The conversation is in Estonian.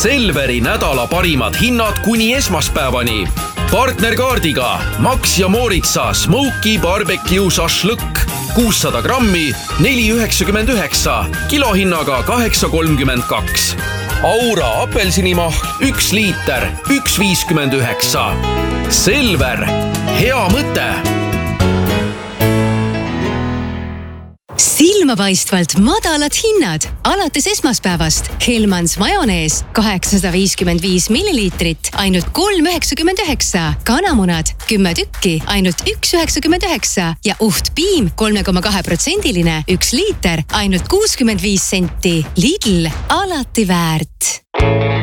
Selveri nädala parimad hinnad kuni esmaspäevani. Partnerkaardiga Max ja Mooritsa Smoky Barbecue Šašlõkk 600 grammi 4,99, kilohinnaga 8,32. Aura apelsinimahl 1 liiter 1,59. Selver, hea mõte! Silmapaistvalt madalad hinnad. Alates esmaspäevast Hellmans majonees 855 milliliitrit, ainult 3,99. Kanamunad 10 tükki, ainult 1,99. Ja uhtpiim 3,2%, 1 liiter, ainult 65 senti. Lidl, alati väärt.